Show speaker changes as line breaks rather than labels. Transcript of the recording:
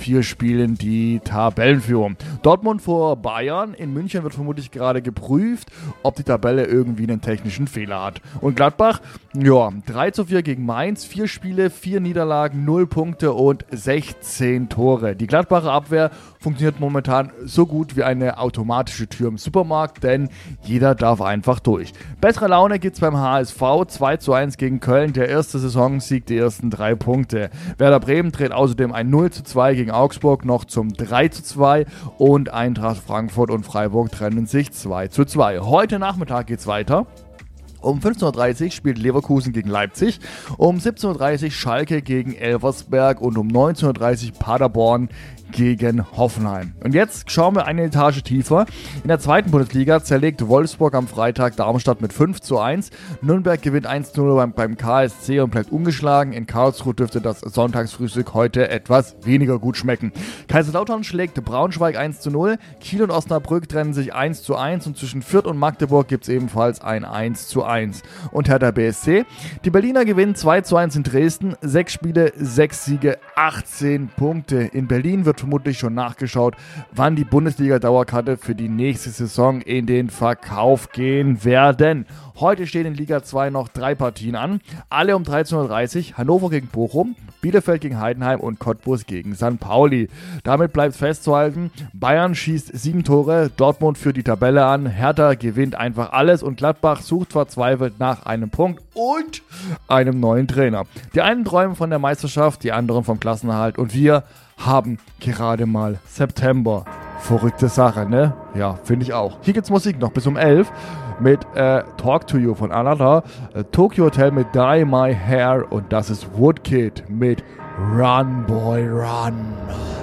4 Spielen die Tabellenführung. Dortmund vor Bayern. In München wird vermutlich gerade geprüft, ob die Tabelle irgendwie einen technischen Fehler hat. Und Gladbach, ja, 3:4 gegen Mainz, 4 Spiele, 4 Niederlagen, 0 Punkte und 16 Tore. Die Gladbacher Abwehr funktioniert momentan so gut wie eine automatische Tür im Supermarkt, denn jeder darf einfach durch. Bessere Laune gibt's beim HSV, 2:1 gegen Köln, der erste Saisonsieg, die ersten 3 Punkte. Werder Bremen dreht außerdem ein 0:2 gegen Augsburg noch zum 3:2 und Eintracht Frankfurt und Freiburg trennen sich 2:2. Heute Nachmittag geht's weiter. Um 15:30 Uhr spielt Leverkusen gegen Leipzig, um 17:30 Uhr Schalke gegen Elversberg und um 19:30 Uhr Paderborn gegen Hoffenheim. Und jetzt schauen wir eine Etage tiefer. In der zweiten Bundesliga zerlegt Wolfsburg am Freitag Darmstadt mit 5:1. Nürnberg gewinnt 1:0 beim KSC und bleibt ungeschlagen. In Karlsruhe dürfte das Sonntagsfrühstück heute etwas weniger gut schmecken. Kaiserslautern schlägt Braunschweig 1:0. Kiel und Osnabrück trennen sich 1:1 und zwischen Fürth und Magdeburg gibt es ebenfalls ein 1:1. Und Hertha BSC. Die Berliner gewinnen 2:1 in Dresden. 6 Spiele, 6 Siege, 18 Punkte. In Berlin wird vermutlich schon nachgeschaut, wann die Bundesliga-Dauerkarte für die nächste Saison in den Verkauf gehen werden. Heute stehen in Liga 2 noch 3 Partien an, alle um 13:30 Uhr, Hannover gegen Bochum, Bielefeld gegen Heidenheim und Cottbus gegen St. Pauli. Damit bleibt festzuhalten, Bayern schießt 7 Tore, Dortmund führt die Tabelle an, Hertha gewinnt einfach alles und Gladbach sucht verzweifelt nach einem Punkt und einem neuen Trainer. Die einen träumen von der Meisterschaft, die anderen vom Klassenerhalt und wir haben gerade mal September. Verrückte Sache, ne? Ja, finde ich auch. Hier gibt's Musik noch bis um 11 mit Talk to You von Anata, Tokyo Hotel mit Dye My Hair und das ist Woodkid mit Run Boy Run.